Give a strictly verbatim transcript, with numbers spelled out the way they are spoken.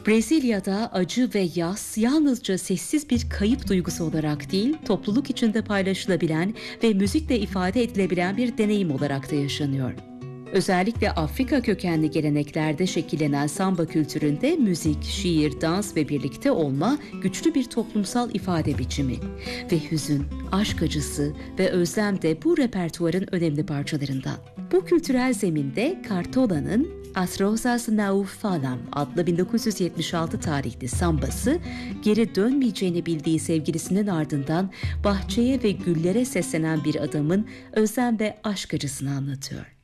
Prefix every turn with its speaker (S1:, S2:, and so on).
S1: Brezilya'da acı ve yas yalnızca sessiz bir kayıp duygusu olarak değil, topluluk içinde paylaşılabilen ve müzikle ifade edilebilen bir deneyim olarak da yaşanıyor. Özellikle Afrika kökenli geleneklerde şekillenen samba kültüründe müzik, şiir, dans ve birlikte olma güçlü bir toplumsal ifade biçimi. Ve hüzün, aşk acısı ve özlem de bu repertuarın önemli parçalarından. Bu kültürel zeminde Cartola'nın As Rosas Não Falam adlı bin dokuz yüz yetmiş altı tarihli sambası, geri dönmeyeceğini bildiği sevgilisinin ardından bahçeye ve güllere seslenen bir adamın özlem ve aşk acısını anlatıyor.